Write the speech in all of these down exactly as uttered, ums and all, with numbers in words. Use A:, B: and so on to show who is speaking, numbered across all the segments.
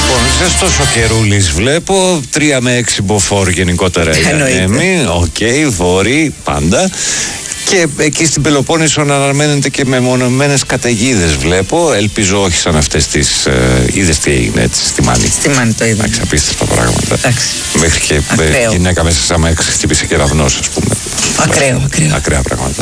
A: Λοιπόν, ζεστός ο καιρούλης βλέπω, τρία με έξι μποφόρ γενικότερα η ανέμη, οκ, okay, βόρειοι πάντα. Και εκεί στην Πελοπόννησο αναμένεται και μεμονωμένες καταιγίδες βλέπω. Ελπίζω όχι σαν αυτές τις. Ε, είδες τι έγινε έτσι στη Μάνη.
B: Στη Μάνη το είδα.
A: Εντάξει, απίστευτα πράγματα.
B: Εντάξει.
A: Μέχρι και η γυναίκα μέσα σαν με έξι χτύπησε κεραυνός, ας πούμε.
B: Ακραίο, ακραίο.
A: Ακραία πράγματα.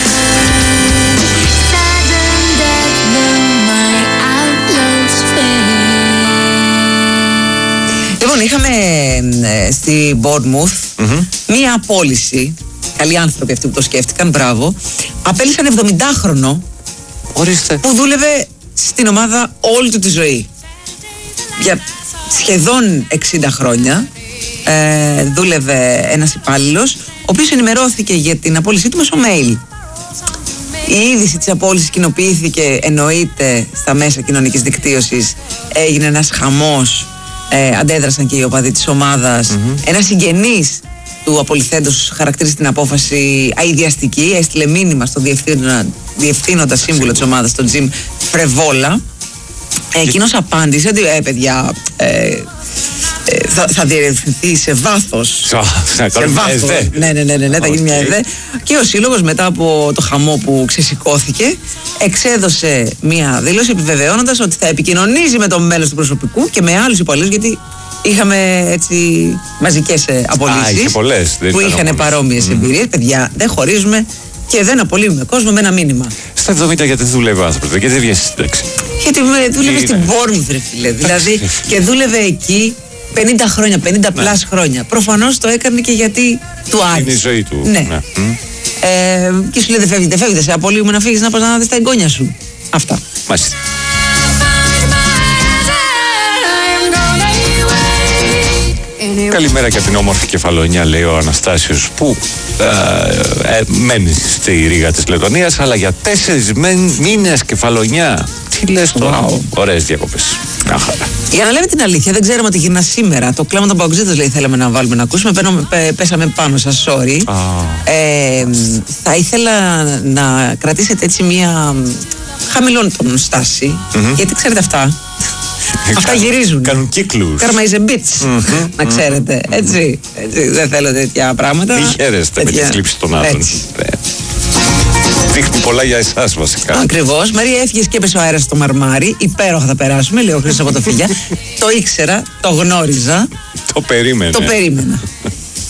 B: Λοιπόν, είχαμε ε, στη Bournemouth mm-hmm. μία απόλυση. Καλοί άνθρωποι αυτοί που το σκέφτηκαν, μπράβο. Απέλυσαν εβδομηντάχρονο.
A: Ορίστε.
B: Που δούλευε στην ομάδα όλη του τη ζωή. Για σχεδόν εξήντα χρόνια ε, δούλευε ένας υπάλληλος, ο οποίος ενημερώθηκε για την απόλυσή του μέσω mail. Η είδηση της απόλυσης κοινοποιήθηκε, εννοείται, στα μέσα κοινωνικής δικτύωσης. Έγινε ένας χαμός. Ε, αντέδρασαν και οι οπαδοί της ομάδας. Mm-hmm. Ένας συγγενής του απολυθέντος χαρακτήρισε την απόφαση αηδιαστική. Έστειλε μήνυμα στον διευθύνοντα, διευθύνοντα σύμβουλο της ομάδας, τον Τζιμ Φρεβόλα. Ε, εκείνος απάντησε ότι ε, παιδιά, ε, ε, θα, θα διερευνηθεί σε βάθος. σε βάθος. Ναι, ναι, ναι, ναι, ναι, θα γίνει μια ΕΔΕ. Και ο σύλλογος, μετά από το χαμό που ξεσηκώθηκε, εξέδωσε μια δήλωση επιβεβαιώνοντας ότι θα επικοινωνήσει με το μέλος του προσωπικού και με άλλους υπαλλήλους, γιατί είχαμε έτσι μαζικές απολύσεις που είχαν παρόμοιες mm. εμπειρίες. Παιδιά, δεν χωρίζουμε και δεν απολύουμε κόσμο με ένα μήνυμα.
A: Στα εβδομήντα γιατί δουλεύει ο άνθρωπος, γιατί δεν βγαίνει στην τάξη.
B: Γιατί δούλευε στην Bournemouth, ρε φίλε. Δηλαδή, και δούλευε εκεί πενήντα χρόνια, πενήντα πλάς χρόνια. Προφανώς το έκανε και γιατί του άρεσε.
A: Είναι η ζωή του.
B: Ναι. ναι. Mm. Ε, και σου λέει δεν φεύγει, δεν φεύγει, σε απολύουμε να φύγεις να πας να δεις τα εγγόνια σου. Αυτά.
A: Μάλιστα. Καλημέρα και από την όμορφη Κεφαλονιά, λέει ο Αναστάσιος, που ε, ε, μένει στη ρήγα της Λετωνίας, αλλά για τέσσερις μήνες Κεφαλονιά. Τι λες τώρα, wow. Ωραίες διακοπές.
B: Για να λέμε την αλήθεια, δεν ξέραμε ότι γυρνά σήμερα. Το κλάμα των Παουτζίδας, λέει, θέλαμε να βάλουμε να ακούσουμε. Παίρνω, πέ, πέσαμε πάνω σας, sorry. Oh. Ε, θα ήθελα να κρατήσετε έτσι μία χαμηλών τόνων στάση, mm-hmm. γιατί ξέρετε αυτά. Αυτά γυρίζουν.
A: Κάνουν κύκλους.
B: Karma is a bitch. Mm-hmm. Να ξέρετε. Έτσι, έτσι. Δεν θέλω τέτοια πράγματα.
A: Μη χαίρεστε με τη θλίψη των άλλων. Δείχνει πολλά για εσάς βασικά.
B: Ακριβώς. Μαρία, έφυγες και έπεσε ο αέρας στο μαρμάρι. Υπέροχα θα περάσουμε, λέει ο Χρήστος από το Φιλιά. Το ήξερα, το γνώριζα.
A: Το περίμενα.
B: Το περίμενα.